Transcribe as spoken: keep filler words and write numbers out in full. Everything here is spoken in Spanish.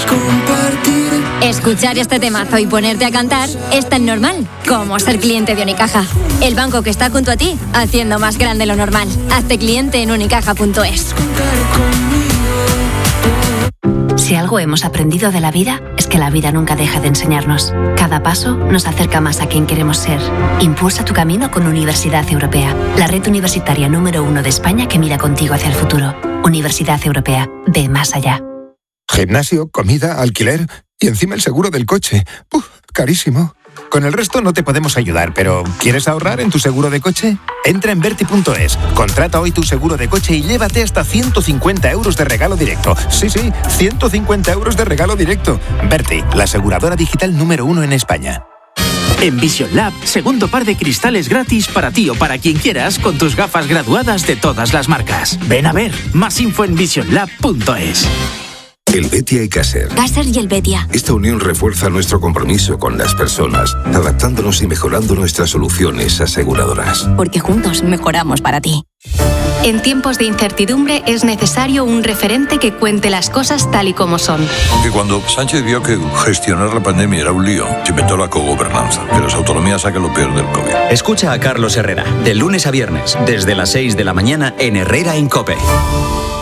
Escuchar este temazo y ponerte a cantar es tan normal como ser cliente de Unicaja. El banco que está junto a ti, haciendo más grande lo normal. Hazte cliente en unicaja punto es. Si algo hemos aprendido de la vida, es que la vida nunca deja de enseñarnos. Cada paso nos acerca más a quien queremos ser. Impulsa tu camino con Universidad Europea, la red universitaria número uno de España que mira contigo hacia el futuro. Universidad Europea, ve más allá. Gimnasio, comida, alquiler y encima el seguro del coche. ¡Uf! Carísimo. Con el resto no te podemos ayudar, pero ¿quieres ahorrar en tu seguro de coche? Entra en Berti punto es, contrata hoy tu seguro de coche y llévate hasta ciento cincuenta euros de regalo directo. Sí, sí, ciento cincuenta euros de regalo directo. Berti, la aseguradora digital número uno en España. En Vision Lab, segundo par de cristales gratis para ti o para quien quieras con tus gafas graduadas de todas las marcas. Ven a ver, más info en vision lab punto es. Helvetia y Caser. Caser y Helvetia. Esta unión refuerza nuestro compromiso con las personas, adaptándonos y mejorando nuestras soluciones aseguradoras. Porque juntos mejoramos para ti. En tiempos de incertidumbre es necesario un referente que cuente las cosas tal y como son. Que cuando Sánchez vio que gestionar la pandemia era un lío, se inventó la cogobernanza, que las autonomías saquen lo peor del COVID. Escucha a Carlos Herrera, de lunes a viernes, desde las seis de la mañana en Herrera en COPE.